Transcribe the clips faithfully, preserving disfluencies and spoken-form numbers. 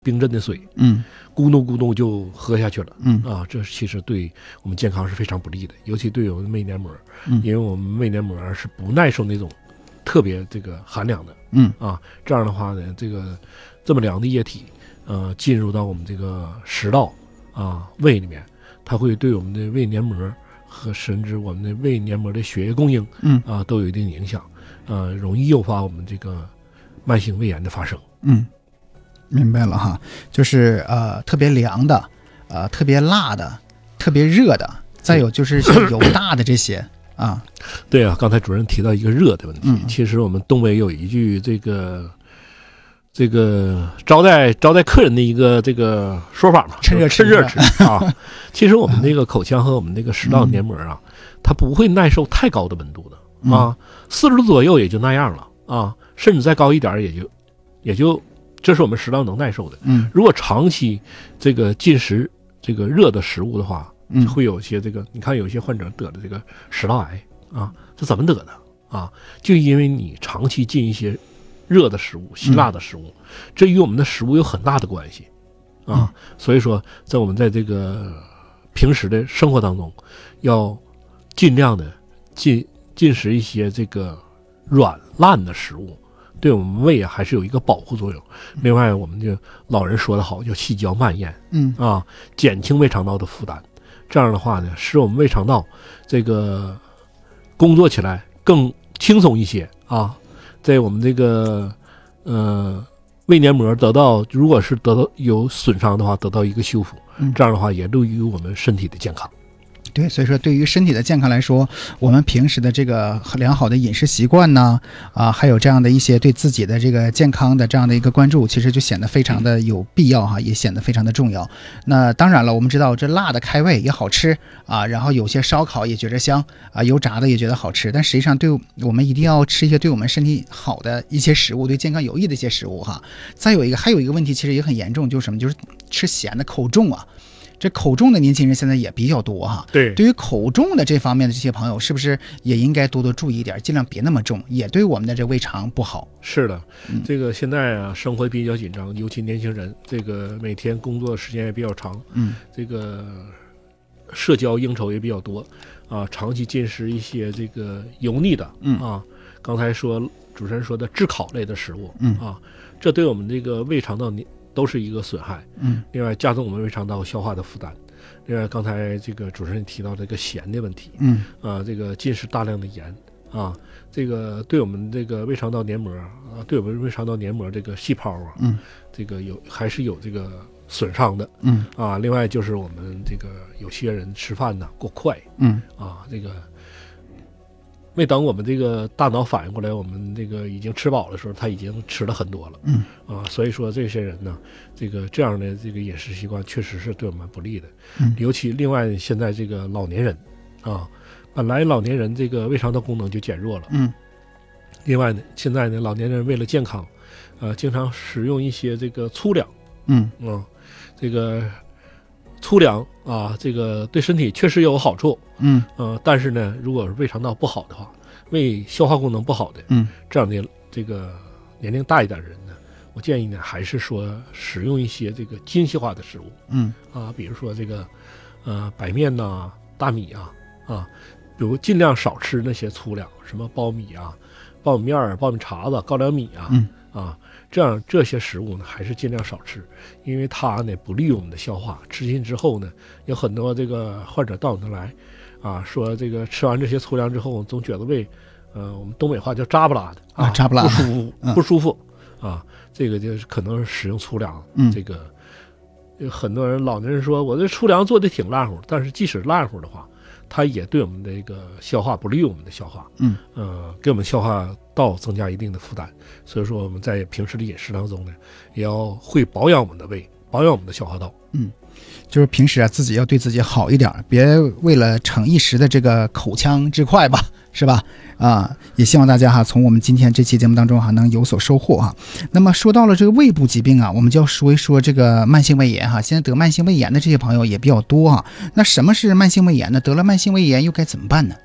冰镇的水， 嗯， 咕咚咕咚就喝下去了， 嗯啊，这其实对我们健康是非常不利的，尤其对我们胃黏膜， 嗯， 因为我们胃黏膜是不耐受那种特别这个寒凉的， 嗯啊，这样的话呢，这个这么凉的液体，呃，进入到我们这个食道啊胃里面，它会对我们的胃黏膜和甚至我们的胃黏膜的血液供应， 嗯啊，都有一定影响，呃，容易诱发我们这个慢性胃炎的发生。 嗯。明白了哈，就是呃特别凉的，呃特别辣的，特别热的，再有就是像油大的这些啊。 对啊，刚才主任提到一个热的问题， 嗯、 其实我们东北有一句这个这个招待招待客人的一个这个说法嘛， 趁热趁热吃啊。其实我们这个口腔和我们这个食道黏膜啊，嗯、它不会耐受太高的温度的啊，四十度左右也就那样了啊，甚至再高一点也就也就。这是我们食道能耐受的。 嗯， 如果长期这个进食这个热的食物的话， 嗯， 会有些这个，你看有些患者得的这个食道癌啊，这怎么得的啊？就因为你长期进一些热的食物、辛辣的食物，嗯、这与我们的食物有很大的关系啊。嗯、所以说，在我们在这个平时的生活当中，要尽量的进进食一些这个软烂的食物。对我们胃啊还是有一个保护作用。另外，我们就老人说的好，叫细嚼慢咽， 嗯啊，减轻胃肠道的负担。这样的话呢，使我们胃肠道这个工作起来更轻松一些啊。在我们这个呃胃黏膜得到，如果是得到有损伤的话，得到一个修复，这样的话也利于我们身体的健康。 对，所以说对于身体的健康来说，我们平时的这个良好的饮食习惯呢，啊，还有这样的一些对自己的这个健康的这样的一个关注，其实就显得非常的有必要哈，也显得非常的重要。那当然了，我们知道这辣的开胃也好吃啊，然后有些烧烤也觉着香啊，油炸的也觉得好吃，但实际上对我们一定要吃一些对我们身体好的一些食物，对健康有益的一些食物哈。再有一个，还有一个问题其实也很严重，就是什么？就是吃咸的口重啊。这口重的年轻人现在也比较多哈， 对， 对于口重的这方面的这些朋友，是不是也应该多多注意一点，尽量别那么重，也对我们的这胃肠不好。 是的， 嗯、 这个现在啊，生活比较紧张，尤其年轻人，这个每天工作时间也比较长， 嗯， 这个社交应酬也比较多啊，长期进食一些这个油腻的， 嗯啊，刚才说主持人说的炙烤类的食物， 嗯啊，这对我们这个胃肠道都是一个损害， 嗯， 另外加重我们胃肠道消化的负担。另外，刚才这个主持人提到这个咸的问题， 嗯， 啊，这个进食大量的盐啊，这个对我们这个胃肠道黏膜啊，对我们胃肠道黏膜这个细胞啊， 嗯， 这个有还是有这个损伤的， 嗯， 啊，另外就是我们这个有些人吃饭呢过快， 嗯， 啊，这个。没等我们这个大脑反应过来，我们这个已经吃饱的时候，他已经吃了很多了， 嗯啊，所以说这些人呢，这个这样的这个饮食习惯确实是对我们不利的， 嗯， 尤其另外现在这个老年人，啊，本来老年人这个胃肠道功能就减弱了， 嗯， 另外呢，现在呢老年人为了健康，呃，经常使用一些这个粗粮， 嗯啊，这个。粗粮啊，这个对身体确实有好处， 嗯， 呃，但是呢，如果是胃肠道不好的话，胃消化功能不好的， 嗯， 这样的这个年龄大一点的人呢，我建议呢，还是说使用一些这个精细化的食物， 嗯， 啊，比如说这个呃白面呐、啊、大米啊，啊，比如尽量少吃那些粗粮，什么苞米啊、苞米面儿、苞米碴子、高粱米啊， 嗯， 啊。这样这些食物呢，还是尽量少吃，因为它呢不利于我们的消化。吃进之后呢，有很多这个患者到我们来，啊，说这个吃完这些粗粮之后，总觉得胃，呃，我们东北话叫扎不拉的啊，扎不拉不舒服，嗯、不舒服啊。这个就是可能是使用粗粮， 嗯， 这个有很多人老年人说我这粗粮做的挺烂乎，但是即使烂乎的话，它也对我们的一个消化不利于我们的消化， 嗯， 呃，给我们消化道增加一定的负担。所以说我们在平时的饮食当中呢，也要会保养我们的胃，保养我们的消化道。 嗯，就是平时啊自己要对自己好一点，别为了逞一时的这个口腔之快吧，是吧？啊，也希望大家哈从我们今天这期节目当中哈能有所收获哈。那么说到了这个胃部疾病啊，我们就要说一说这个慢性胃炎哈。现在得慢性胃炎的这些朋友也比较多哈。那什么是慢性胃炎呢？得了慢性胃炎又该怎么办呢？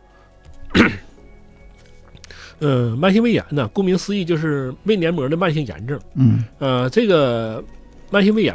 呃，慢性胃炎呢，顾名思义就是胃黏膜的慢性炎症。 嗯， 呃，这个慢性胃炎